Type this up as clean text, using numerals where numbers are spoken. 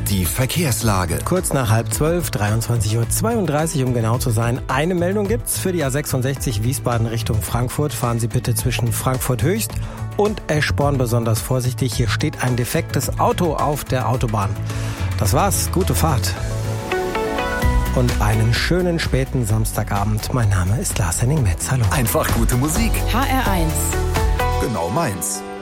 Die Verkehrslage. Kurz nach 11:30, 23:32 Uhr, um genau zu sein. Eine Meldung gibt's für die A66 Wiesbaden Richtung Frankfurt. Fahren Sie bitte zwischen Frankfurt Höchst und Eschborn besonders vorsichtig. Hier steht ein defektes Auto auf der Autobahn. Das war's. Gute Fahrt. Und einen schönen späten Samstagabend. Mein Name ist Lars Henning Metz. Hallo. Einfach gute Musik. HR1. Genau meins.